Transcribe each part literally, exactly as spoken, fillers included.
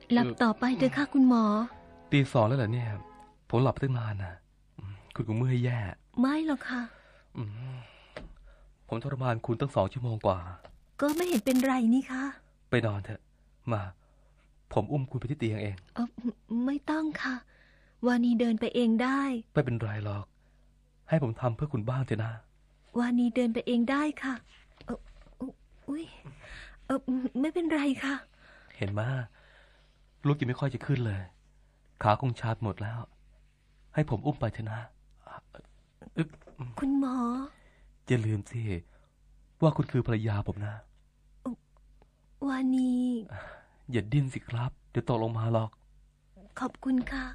หลับต่อไปเถอะค่ะคุณหมอตีสองแล้วเหรอเนี่ยผมหลับตั้งนานนะคุณก็เมื่อยแย่ไม่หรอกค่ะผมทรมานคุณตั้งสองชั่วโมงกว่าก็ไม่เห็นเป็นไรนี่คะไปนอนเถอะมาผมอุ้มคุณไปที่เตียงเองเออไม่ต้องค่ะวานีเดินไปเองได้ไม่เป็นไรหรอกให้ผมทำเพื่อคุณบ้างเถอะนะวานีเดินไปเองได้ค่ะเอออุ้ยเออไม่เป็นไรค่ะเห็นมาลูกยังไม่ค่อยจะขึ้นเลยขาคงชาหมดแล้วให้ผมอุ้มไปเถอะนะคุณหมออย่าลืมสิว่าคุณคือภรรยาผมนะวานีอย่าดิ้นสิครับเดี๋ยวตกลงมาหรอกขอบคุณค่ะ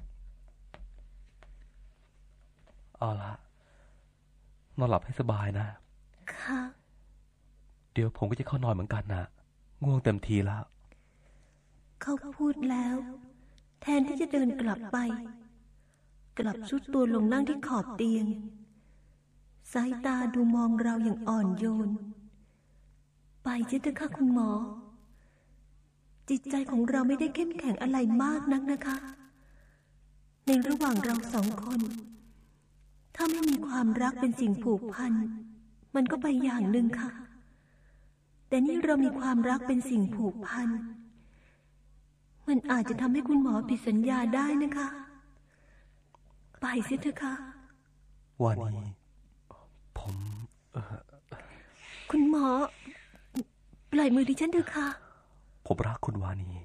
เอาละนอนหลับให้สบายนะค่ะเดี๋ยวผมก็จะเข้านอนเหมือนกันนะง่วงเต็มทีแล้วเขาพูดแล้วแทนที่จะเดินกลับไปกลับชุดตัวลงนั่งที่ขอบเตียงสายตาดูมองเราอย่างอ่อนโยนไปเถอะค่ะคุณหมอจิตใจของเราไม่ได้เข้มแข็งอะไรมากนักนะคะในระหว่างเราสองคนถ้าไม่มีความรักเป็นสิ่งผูกพันมันก็ไปอย่างหนึ่งค่ะแต่นี่เรามีความรักเป็นสิ่งผูกพันมันอาจจะทำให้คุณหมอผิดสัญญาได้นะคะไปเสียเถอะค่ะวานีผมเออคุณหมอปล่อยมือดิฉันเถอะค่ะผมรักคุณวานี